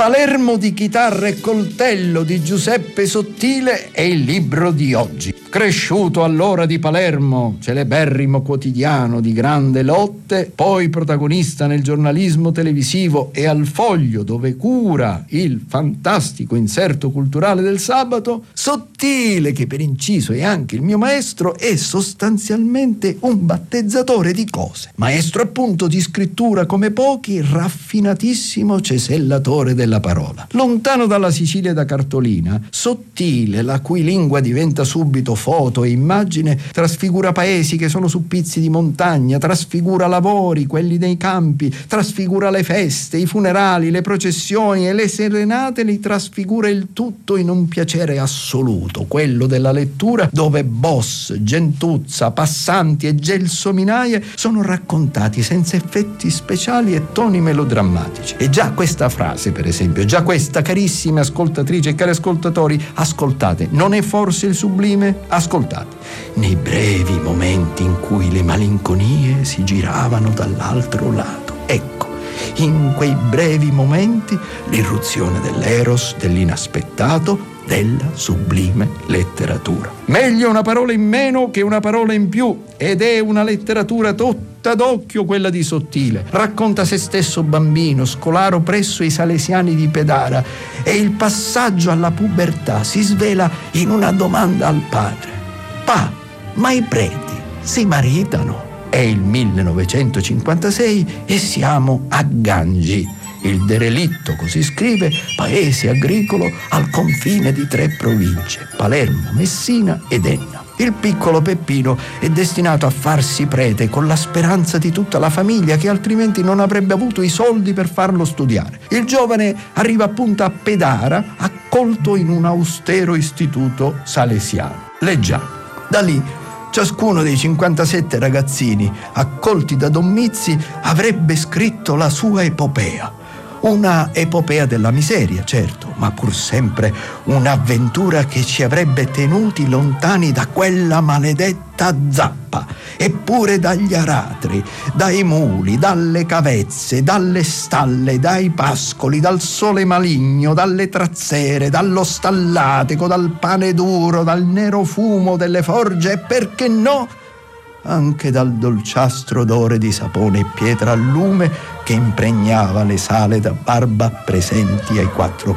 Palermo di chitarra e coltello di Giuseppe Sottile è il libro di oggi. Cresciuto all'ora di Palermo, celeberrimo quotidiano di grande lotte, poi protagonista nel giornalismo televisivo e al Foglio, dove cura il fantastico inserto culturale del sabato, Sottile, che per inciso è anche il mio maestro, è sostanzialmente un battezzatore di cose. Maestro appunto di scrittura come pochi, raffinatissimo cesellatore della parola. Lontano dalla Sicilia da cartolina, Sottile, la cui lingua diventa subito foto e immagine, trasfigura paesi che sono su pizzi di montagna, trasfigura lavori, quelli nei campi, trasfigura le feste, i funerali, le processioni e le serenate, li trasfigura il tutto in un piacere assoluto, quello della lettura, dove boss, gentuzza, passanti e gelsominaie sono raccontati senza effetti speciali e toni melodrammatici. E già questa frase, per esempio, già questa, carissime ascoltatrici e cari ascoltatori, ascoltate, non è forse il sublime? Ascoltate. Nei brevi momenti in cui le malinconie si giravano dall'altro lato, ecco, in quei brevi momenti l'irruzione dell'eros, dell'inaspettato, della sublime letteratura. Meglio una parola in meno che una parola in più, ed è una letteratura tutta d'occhio quella di Sottile. Racconta se stesso bambino, scolaro presso i salesiani di Pedara, e il passaggio alla pubertà si svela in una domanda al padre: "Pa, ma i preti si maritano?" È il 1956 e siamo a Gangi, il derelitto, così scrive, paese agricolo al confine di 3 province, Palermo, Messina ed Enna. Il piccolo Peppino è destinato a farsi prete con la speranza di tutta la famiglia, che altrimenti non avrebbe avuto i soldi per farlo studiare. Il giovane arriva appunto a Pedara, accolto in un austero istituto salesiano. Leggiamo. Da lì ciascuno dei 57 ragazzini accolti da Don Mizzi avrebbe scritto la sua epopea. Una epopea della miseria, certo, ma pur sempre un'avventura che ci avrebbe tenuti lontani da quella maledetta zappa, eppure dagli aratri, dai muli, dalle cavezze, dalle stalle, dai pascoli, dal sole maligno, dalle trazzere, dallo stallatico, dal pane duro, dal nero fumo delle forge e, perché no, anche dal dolciastro odore di sapone e pietra al lume che impregnava le sale da barba presenti ai 4